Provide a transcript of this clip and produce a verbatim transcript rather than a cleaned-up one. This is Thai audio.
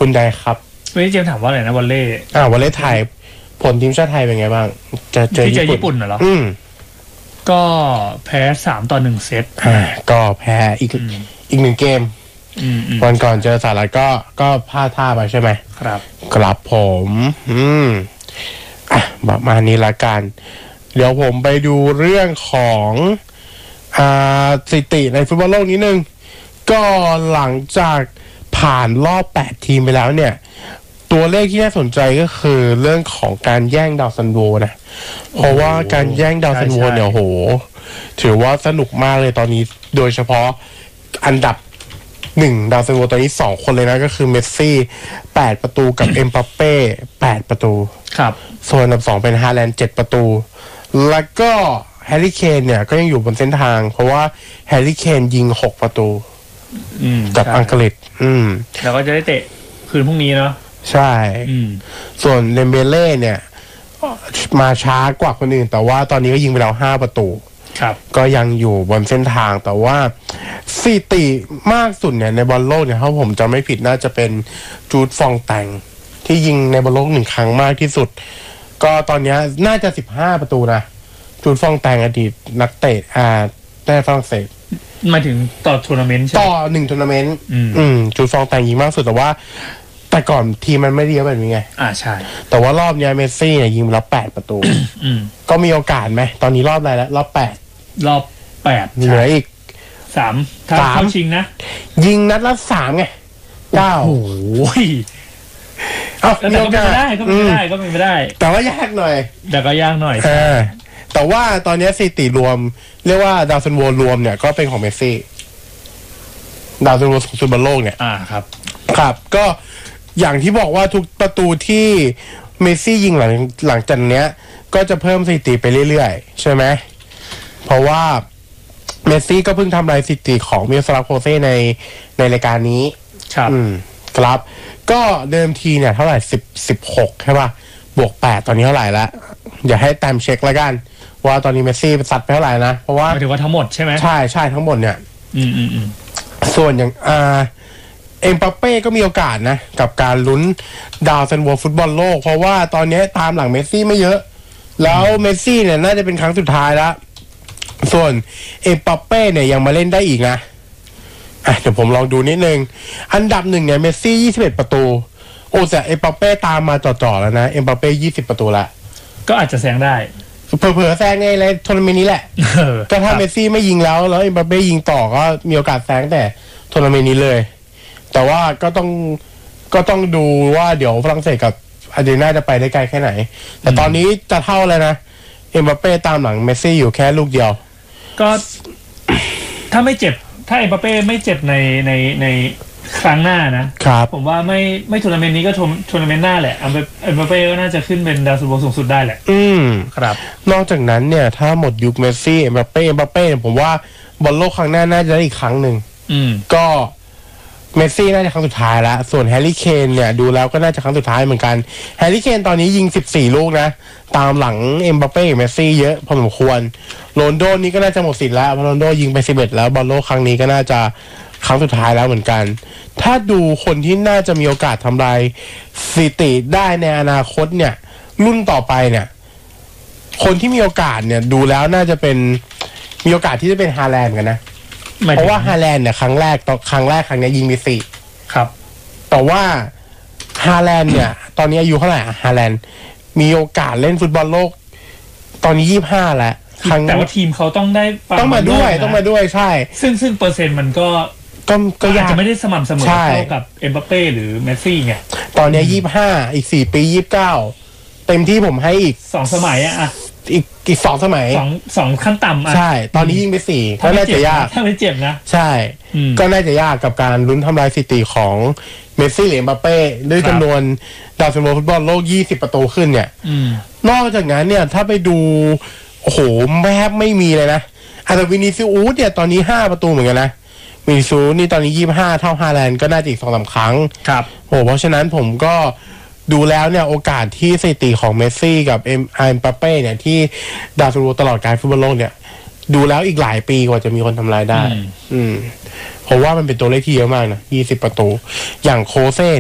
คุณใดครับวันนี้เจมถามว่าอะไรนะวอลเล่อ่าวอลเล่ไทยผลทีมชาติไทยเป็นไงบ้างจะเจอญี่ปุ่นเหรออืมก็แพ้สามต่อหนึ่งเซตอ่าก็แพ้อีกอีกหนึ่งเกมวันก่อนเจอสหรัฐก็ก็พลาดท่าไปใช่ไหมครับกลับผมอืมอ่ะประมาณนี้ละกันเดี๋ยวผมไปดูเรื่องของอ่าสถิติในฟุตบอลโลกนิดนึงก็หลังจากผ่านรอบแปดทีมไปแล้วเนี่ยตัวเลขที่น่าสนใจก็คือเรื่องของการแย่งดาวซันโวนะเพราะว่าการแย่งดาวซันโวเนี่ยโหถือว่าสนุกมากเลยตอนนี้โดยเฉพาะอันดับหนึ่งดาวซันโวตอนนี้สองคนเลยนะก็คือเมสซี่แปดประตูกับเอ็มบัปเป้แปดประตูครับส่วนอันดับสองเป็นฮาแลนด์เจ็ดประตูแล้วก็แฮร์รี่เคนเนี่ยก็ยังอยู่บนเส้นทางเพราะว่าแฮร์รี่เคนยิงหกประตูกับอังกฤษอืมแล้วก็จะได้เตะคืนพรุ่งนี้เนาะใช่ส่วนเดมเบเล่เนี่ยมาช้ากว่าคนอื่นแต่ว่าตอนนี้ก็ยิงไปแล้วห้าประตูครับก็ยังอยู่บนเส้นทางแต่ว่าสถิติมากสุดเนี่ยในบอลโลกเนี่ยถ้าผมจำไม่ผิดน่าจะเป็นจูดฟองแตงที่ยิงในบอลโลกหนึ่งครั้งมากที่สุดก็ตอนนี้น่าจะสิบห้าประตูนะจูดฟองแตงอดีตนักเตะอ่าในฝรั่งเศสมาถึงต่อทัวร์นาเมนต์ใช่ต่อหนึ่งทัวร์นาเมนต์อืมจูดฟองแตงยิงมากสุดแต่ว่าแต่ก่อนทีมมันไม่ดีแบบนี้ไงอ่าใช่แต่ว่ารอบนี้เมสซี่เนี่ยยิงไปแล้วแปดประตูก็มีโอกาสไหมตอนนี้รอบอะไรแล้วรอบแปดรอบแปดเหลืออีกสามถ้าเข้าชิงนะยิงนัดละสามไงเก้าโอ้ยเอามีโอกาสได้ก็ไม่ได้ก็ไม่ได้แต่ว่ายากหน่อยแต่ก็ยากหน่อยเออแต่ว่าตอนนี้สถิติรวมเรียกว่าดาวซันโวรวมเนี่ยก็เป็นของเมสซี่ดาวซันโวสูงสุดบนโลกเนี่ยอ่าครับครับก็อย่างที่บอกว่าทุกประตูที่เมสซี่ยิงหลังหลังจากเนี้ยก็จะเพิ่มสถิติไปเรื่อยๆใช่ไหมเพราะว่าเมสซี่ก็เพิ่งทำลายสถิติของมิโรสลาฟโคเซ่ในในรายการนี้ครับอืมครับก็เดิมทีเนี่ยเท่าไหร่สิบสิบหกใช่ป่ะบวกแปดตอนนี้เท่าไหร่ละอย่าให้ตามเช็คแล้วกันว่าตอนนี้เมสซี่ซัดไปเท่าไหร่นะเพราะว่าหมายถึงว่าทั้งหมดใช่ไหมใช่ใช่ทั้งหมดเนี่ยอืมอืมอืมส่วนอย่างอ่าเอ็มบัปเป้ก็มีโอกาสนะกับการลุ้นดาวซันโวฟุตบอลโลกเพราะว่าตอนนี้ตามหลังเมสซี่ไม่เยอะแล้วเมสซี่เนี่ยน่าจะเป็นครั้งสุดท้ายแล้วส่วนเอ็มบัปเป้เนี่ยยังมาเล่นได้อีกนะอ่ะเดี๋ยวผมลองดูนิดนึงอันดับหนึ่งเนี่ยเมสซี่ยี่สิบเอ็ดประตูโอ้แต่เอ็มบัปเป้ตามมาจ่อๆแล้วนะเอ็มบัปเป้ยี่สิบประตูละก็อาจจะแซงได้เผลอๆแซงในเลยทัวร์นาเมนต์นี้แหละก็ถ้าเมสซี่ไม่ยิงแล้วแล้วเอ็มบัปเป้ยิงต่อก็มีโอกาสแซงแต่ทัวร์นาเมนต์นี้เลยแต่ว่าก็ต้องก็ต้องดูว่าเดี๋ยวฝรั่งเศสกับอาร์เจนตินาจะไปได้ไกลแค่ไหนแต่ตอนนี้จะเท่าเลยนะเอ็มบัปเป้ตามหลังเมสซี่อยู่แค่ลูกเดียวก็ถ้าไม่เจ็บถ้าเอ็มบัปเป้ไม่เจ็บในในในครั้งหน้านะครับผมว่าไม่ไม่ทัวร์นาเมนต์นี้ก็ทัวร์นาเมนต์หน้าแหละเอ็มบัปเป้ก็น่าจะขึ้นเป็นดาวซันโวสูงสุดได้แหละอืมครับนอกจากนั้นเนี่ยถ้าหมดยุคเมสซี่เอ็มบัปเป้เอ็มบัปเป้ผมว่าบอลโลกครั้งหน้าน่าจะได้อีกครั้งหนึ่งก็เมสซี่น่าจะครั้งสุดท้ายแล้วส่วนแฮร์รี่เคนเนี่ยดูแล้วก็น่าจะครั้งสุดท้ายเหมือนกันแฮร์รี่เคนตอนนี้ยิงสิบสี่ลูกนะตามหลังเอ็มบัปเป้กับเมสซี่เยอะพอสมควรโรนลโดนี่ก็น่าจะหมดสิทธิ์แล้วเพราะโรนลโดยิงไปสิบเอ็ดแล้วบอลโลกครั้งนี้ก็น่าจะครั้งสุดท้ายแล้วเหมือนกันถ้าดูคนที่น่าจะมีโอกาสทำลายสถิติได้ในอนาคตเนี่ยรุ่นต่อไปเนี่ยคนที่มีโอกาสเนี่ยดูแล้วน่าจะเป็นมีโอกาสที่จะเป็นฮาแลนด์กันนะเพราะว่าฮาแลนด์เนี่ยครั้งแรกตอนครั้งแรกครั้งนี้ยิงไปสี่ครับแต่ว่าฮาแลนด์เนี่ยตอนนี้อายุเท่าไหร่ฮาแลนด์มีโอกาสเล่นฟุตบอลโลกตอนนี้ยี่สิบห้าแล้วแต่ว่าทีมเขาต้องได้ต้องมาด้วยต้องมาด้วยใช่ซึ่งซึ่งเปอร์เซ็นต์มันก็ก็ก็อาจจะไม่ได้สม่ำเสมอเท่ากับเอ็มบัปเป้หรือเมสซี่ไงตอนนี้ยี่สิบห้าอีกสี่ปียี่สิบเก้าเต็มที่ผมให้อีกสองสมัยอะอีกอีกสองสมัยสองสองขั้นต่ำอ่ะใช่ตอนนี้ยิงไปสี่ก็น่าจะยากถ้าไม่เจ็บนะใช่ก็น่าจะยากกับการลุ้นทำลายสถิติของเมสซี่หรือเอ็มบัปเป้ด้วยจำนวนดาวซันโวฟุตบอลโลกยี่สิบประตูขึ้นเนี่ยนอกจากนั้นเนี่ยถ้าไปดูโอ้โหแทบไม่มีเลยนะอาจจะวินิซิอุสเนี่ยตอนนี้ห้าประตูเหมือนกันนะวินิซิอุสนี่ตอนนี้ยี่สิบห้าเท่าฮาแลนด์ก็น่าจะอีกสองสามครั้งครับโอ้เพราะฉะนั้นผมก็ดูแล้วเนี่ยโอกาสที่สถิติของเมสซี่กับเอ็มเอ็มบัปเป้เนี่ยที่ดาวซันโวตลอดการฟุตบอลโลกเนี่ยดูแล้วอีกหลายปีกว่าจะมีคนทำลายได้อืมเพราะว่ามันเป็นตัวเลขที่เยอะมากนะยี่สิบประตูอย่างโคเซ่